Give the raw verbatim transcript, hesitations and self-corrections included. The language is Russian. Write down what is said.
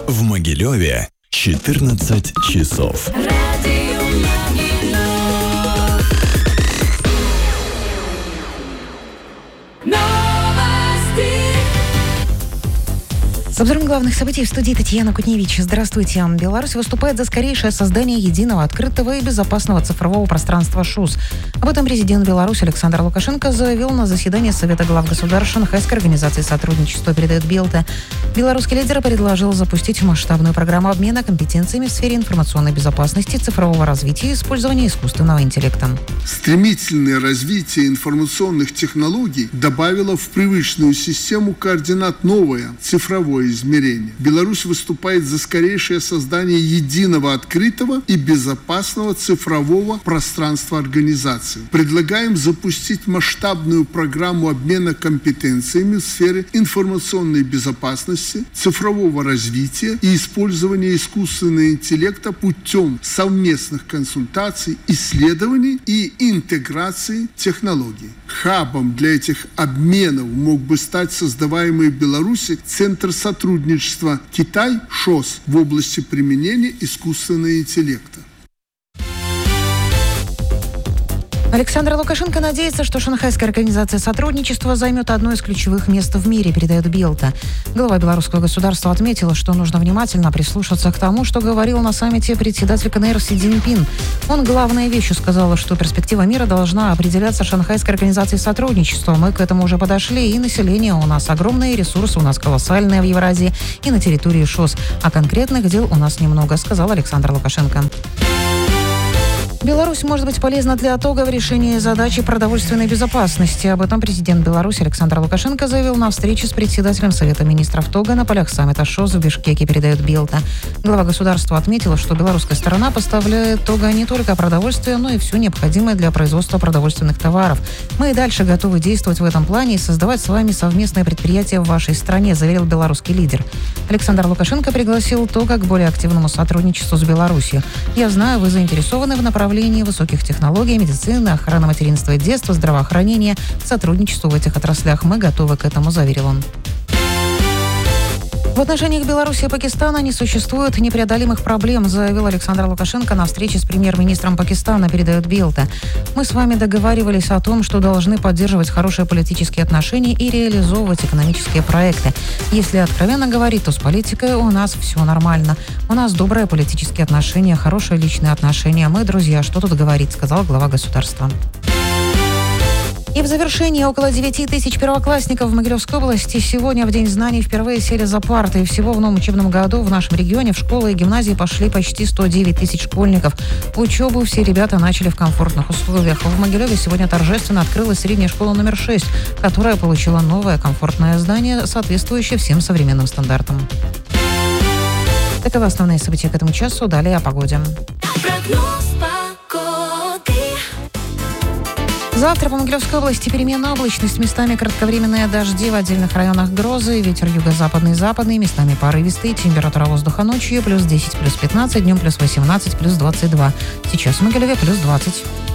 В Могилеве четырнадцать часов. С обзором главных событий в студии Татьяна Кутневич. Здравствуйте. Беларусь выступает за скорейшее создание единого, открытого и безопасного цифрового пространства ШУС. Об этом президент Беларуси Александр Лукашенко заявил на заседании Совета глав государств Шанхайской организации сотрудничества, передает Белта. Белорусский лидер предложил запустить масштабную программу обмена компетенциями в сфере информационной безопасности, цифрового развития и использования искусственного интеллекта. Стремительное развитие информационных технологий добавило в привычную систему координат новое цифровое измерение. Беларусь выступает за скорейшее создание единого, открытого и безопасного цифрового пространства организации. Предлагаем запустить масштабную программу обмена компетенциями в сфере информационной безопасности, цифрового развития и использования искусственного интеллекта путем совместных консультаций, исследований и интеграции технологий. Хабом для этих обменов мог бы стать создаваемый в Беларуси Центр сотрудничества Китай ШОС в области применения искусственного интеллекта. Александр Лукашенко надеется, что Шанхайская организация сотрудничества займет одно из ключевых мест в мире, передает Белта. Глава белорусского государства отметила, что нужно внимательно прислушаться к тому, что говорил на саммите председатель КНР Си Цзиньпин. Он главной вещью сказал, что перспектива мира должна определяться Шанхайской организацией сотрудничества. Мы к этому уже подошли, и население у нас огромное, и ресурсы у нас колоссальные в Евразии и на территории ШОС. А конкретных дел у нас немного, сказал Александр Лукашенко. Беларусь может быть полезна для итога в решении задачи продовольственной безопасности. Об этом президент Беларуси Александр Лукашенко заявил на встрече с председателем Совета министров ТОГА на полях саммита ШОС в Бишкеке, передает Белта. Глава государства отметила, что белорусская сторона поставляет ТОГА не только продовольствие, но и все необходимое для производства продовольственных товаров. Мы и дальше готовы действовать в этом плане и создавать с вами совместное предприятие в вашей стране, заверил белорусский лидер. Александр Лукашенко пригласил ТОГА к более активному сотрудничеству с Беларусью. Я знаю, вы заинтересованы в направлении высоких технологий, медицины, охраны материнства и детства, здравоохранения, сотрудничеству в этих отраслях. Мы готовы к этому, заверил он. В отношениях Беларуси и Пакистана не существует непреодолимых проблем, заявил Александр Лукашенко на встрече с премьер-министром Пакистана, передает Белта. Мы с вами договаривались о том, что должны поддерживать хорошие политические отношения и реализовывать экономические проекты. Если откровенно говорить, то с политикой у нас все нормально. У нас добрые политические отношения, хорошие личные отношения. Мы друзья, что тут говорить, сказал глава государства. И в завершение, около девяти тысяч первоклассников в Могилевской области сегодня в День знаний впервые сели за парты. И всего в новом учебном году в нашем регионе в школы и гимназии пошли почти сто девять тысяч школьников. Учебу все ребята начали в комфортных условиях. В Могилеве сегодня торжественно открылась средняя школа номер шесть, которая получила новое комфортное здание, соответствующее всем современным стандартам. Таковы основные события к этому часу. Далее о погоде. Завтра по Могилевской области переменная облачность, местами кратковременные дожди, в отдельных районах грозы, ветер юго-западный, западный, местами порывистый, температура воздуха ночью плюс десять, плюс пятнадцать, днем плюс восемнадцать, плюс двадцать два. Сейчас в Могилеве плюс двадцать.